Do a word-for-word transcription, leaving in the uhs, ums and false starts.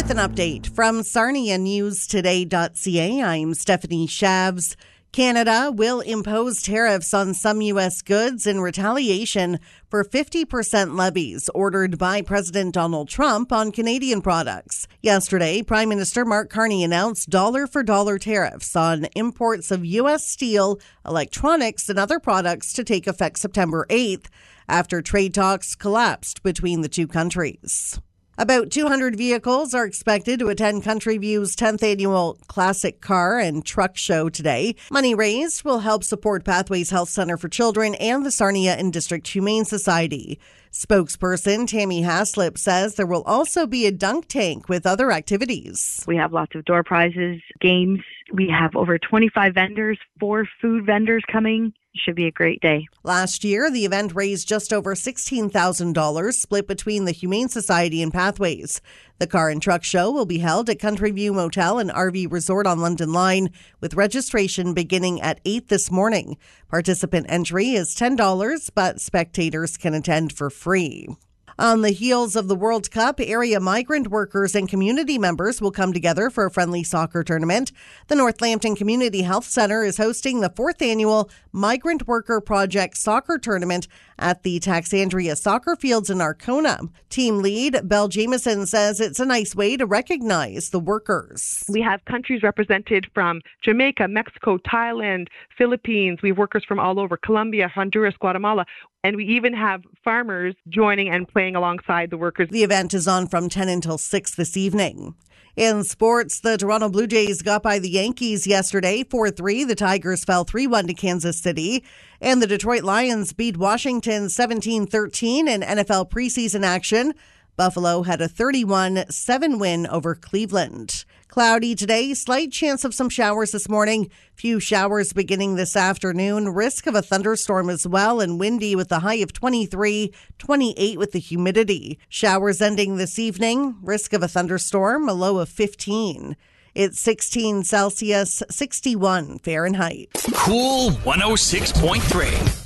With an update from Sarnia News Today dot C A, I'm Stephanie Shavs. Canada will impose tariffs on some U S goods in retaliation for fifty percent levies ordered by President Donald Trump on Canadian products. Yesterday, Prime Minister Mark Carney announced dollar-for-dollar tariffs on imports of U S steel, electronics, and other products to take effect September eighth, after trade talks collapsed between the two countries. About two hundred vehicles are expected to attend Country View's tenth annual Classic Car and Truck Show today. Money raised will help support Pathways Health Center for Children and the Sarnia and District Humane Society. Spokesperson Tammy Haslip says there will also be a dunk tank with other activities. We have lots of door prizes, games. We have over twenty-five vendors, four food vendors coming. Should be a great day. Last year, the event raised just over sixteen thousand dollars, split between the Humane Society and Pathways. The Car and Truck Show will be held at Country View Motel and R V Resort on London Line, with registration beginning at eight this morning. Participant entry is ten dollars, but spectators can attend for free. On the heels of the World Cup, area migrant workers and community members will come together for a friendly soccer tournament. The North Lambton Community Health Center is hosting the fourth annual Migrant Worker Project Soccer Tournament at the Taxandria Soccer Fields in Arkona. Team lead Belle Jameson says it's a nice way to recognize the workers. We have countries represented from Jamaica, Mexico, Thailand, Philippines. We have workers from all over, Colombia, Honduras, Guatemala. And we even have farmers joining and playing alongside the workers. The event is on from ten until six this evening. In sports, the Toronto Blue Jays got by the Yankees yesterday four three. The Tigers fell three one to Kansas City. And the Detroit Lions beat Washington seventeen thirteen in N F L preseason action. Buffalo had a thirty-one seven win over Cleveland. Cloudy today, slight chance of some showers this morning. Few showers beginning this afternoon. Risk of a thunderstorm as well, and windy with a high of twenty-three, twenty-eight with the humidity. Showers ending this evening. Risk of a thunderstorm, a low of fifteen. It's sixteen Celsius, sixty-one Fahrenheit. Cool one oh six point three.